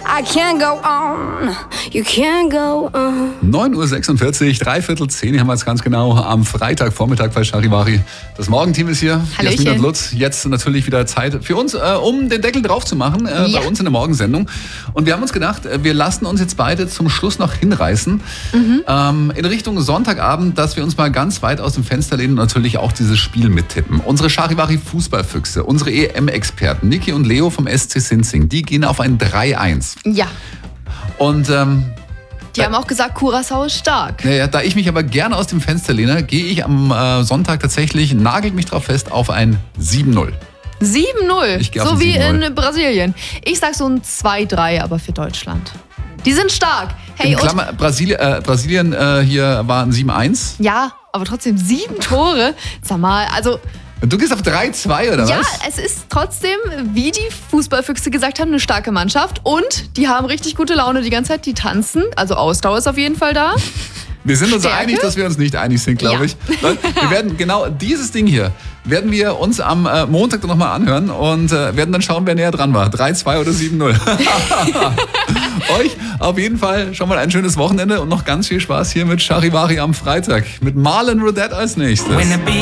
I can't go on, you can't go on. 9.46 Uhr, 9:45 haben wir es ganz genau, am Freitagvormittag bei Charivari. Das Morgenteam ist hier, Hallöchen. Jasmin und Lutz. Jetzt natürlich wieder Zeit für uns, um den Deckel drauf zu machen, Ja. bei uns in der Morgensendung. Und wir haben uns gedacht, wir lassen uns jetzt beide zum Schluss noch hinreißen, in Richtung Sonntagabend, dass wir uns mal ganz weit aus dem Fenster lehnen und natürlich auch dieses Spiel mittippen. Unsere Charivari Fußballfüchse, unsere EM-Experten, Niki und Leo vom SC Sinzing, die gehen auf ein 3-1. Ja, Und die haben auch gesagt, Curaçao ist stark. naja, da ich mich aber gerne aus dem Fenster lehne, gehe ich am Sonntag tatsächlich, nagelt mich drauf fest, auf ein 7-0. 7-0, Ich gehe auf so ein wie 7-0. in Brasilien. Ich sag so ein 2-3, aber für Deutschland. Die sind stark. Hey, In und Klammer, Brasilien hier war ein 7-1. ja, aber trotzdem 7 Tore. Sag mal, also Du gehst auf 3-2 oder ja, was? es ist trotzdem, wie die Fußballfüchse gesagt haben, eine starke Mannschaft. Und die haben richtig gute Laune die ganze Zeit, die tanzen. Also Ausdauer ist auf jeden Fall da. Wir sind uns Stärke? einig, dass wir uns nicht einig sind, glaube Ja. ich. Wir werden genau dieses Ding hier, werden wir uns am Montag dann nochmal anhören und werden dann schauen, wer näher dran war. 3-2 oder 7-0. Euch auf jeden Fall schon mal ein schönes Wochenende und noch ganz viel Spaß hier mit Charivari am Freitag. Mit Marlon Rodette als nächstes.